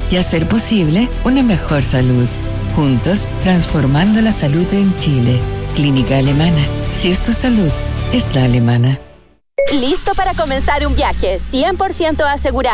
y hacer posible una mejor salud. Juntos, transformando la salud en Chile. Clínica Alemana. Si es tu salud, es la alemana. ¿Listo para comenzar un viaje 100% asegurado